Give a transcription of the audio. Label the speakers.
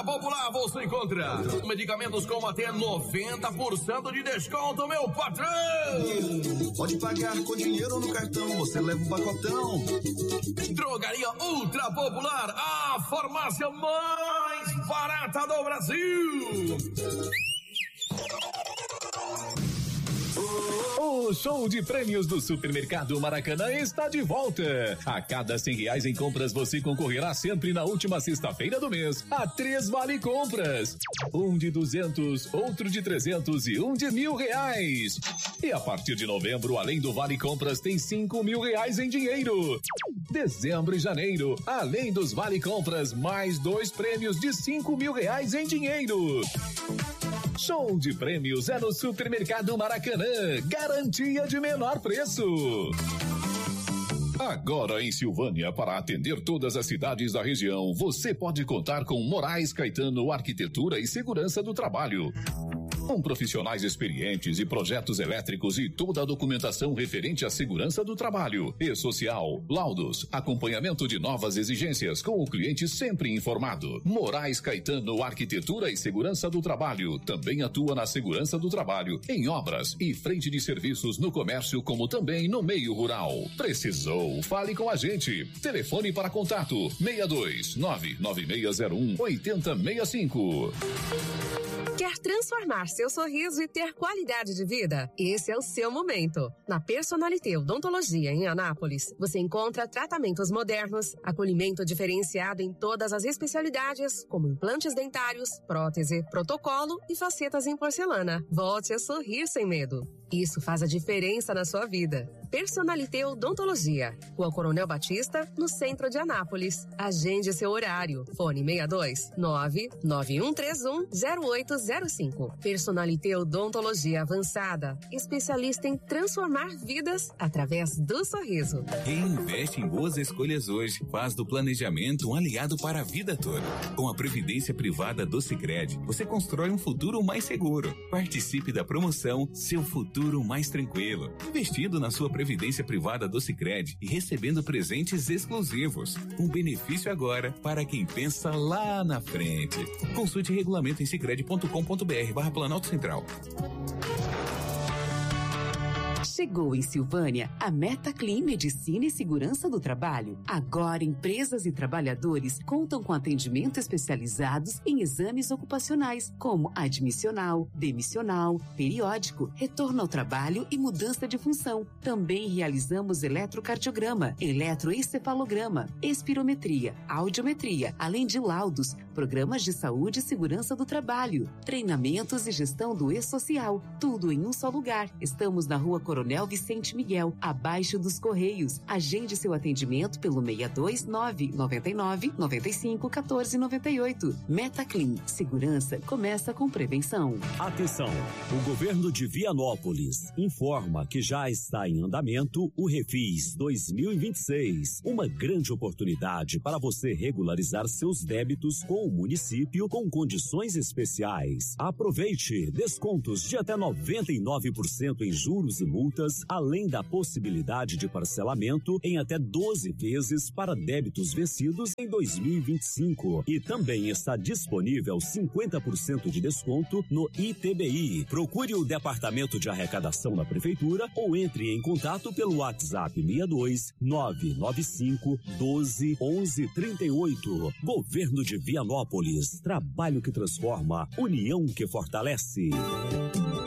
Speaker 1: Popular você encontra medicamentos com até 90% de desconto, meu patrão.
Speaker 2: Pode pagar com dinheiro no cartão, você leva um pacotão.
Speaker 1: Drogaria Ultra Popular, a farmácia mais barata do Brasil.
Speaker 3: O show de prêmios do Supermercado Maracanã está de volta. A cada R$100 em compras você concorrerá sempre na última sexta-feira do mês a 3 vale compras. Um de 200, outro de 300 e um de R$1.000. E a partir de novembro, além do vale compras, tem R$5.000 em dinheiro. Dezembro e janeiro, além dos vale compras, mais 2 prêmios de R$5.000 em dinheiro. Show de prêmios é no Supermercado Maracanã. Garantia de menor preço. Agora em Silvânia, para atender todas as cidades da região, você pode contar com Moraes Caetano Arquitetura e Segurança do Trabalho. Com profissionais experientes e projetos elétricos e toda a documentação referente à segurança do trabalho e social, laudos, acompanhamento de novas exigências com o cliente sempre informado. Moraes Caetano Arquitetura e Segurança do Trabalho também atua na segurança do trabalho, em obras e frente de serviços no comércio como também no meio rural. Precisou? Fale com a gente. Telefone para contato 62 99601 8065.
Speaker 4: Quer transformar seu sorriso e ter qualidade de vida? Esse é o seu momento. Na Personalité Odontologia em Anápolis, você encontra tratamentos modernos, acolhimento diferenciado em todas as especialidades, como implantes dentários, prótese, protocolo e facetas em porcelana. Volte a sorrir sem medo. Isso faz a diferença na sua vida. Personalité Odontologia, Rua Coronel Batista, no centro de Anápolis. Agende seu horário. Fone 62 99131 0805. Personalité Odontologia Avançada, especialista em transformar vidas através do sorriso.
Speaker 5: Quem investe em boas escolhas hoje faz do planejamento um aliado para a vida toda. Com a Previdência Privada do Sicredi, você constrói um futuro mais seguro. Participe da promoção Seu Futuro Mais Tranquilo, investindo na sua Previdência Privada do Sicredi e recebendo presentes exclusivos. Um benefício agora para quem pensa lá na frente. Consulte regulamento em sicredi.com.br/Planalto Central.
Speaker 6: Chegou em Silvânia a MetaClean Medicina e Segurança do Trabalho. Agora, empresas e trabalhadores contam com atendimento especializados em exames ocupacionais, como admissional, demissional, periódico, retorno ao trabalho e mudança de função. Também realizamos eletrocardiograma, eletroencefalograma, espirometria, audiometria, além de laudos, programas de saúde e segurança do trabalho, treinamentos e gestão do E-Social. Tudo em um só lugar. Estamos na Rua Coronel Vicente Miguel, abaixo dos Correios. Agende seu atendimento pelo 629 99 95 14 98. MetaClean. Segurança começa com prevenção.
Speaker 7: Atenção! O governo de Vianópolis informa que já está em andamento o Refis 2026. Uma grande oportunidade para você regularizar seus débitos com o município com condições especiais. Aproveite descontos de até 99% em juros e multas, além da possibilidade de parcelamento em até 12 vezes para débitos vencidos em 2025. E também está disponível 50% de desconto no ITBI. Procure o Departamento de Arrecadação da Prefeitura ou entre em contato pelo WhatsApp 62 995 12 11 38. Governo de Vianópolis. Trabalho que transforma, união que fortalece.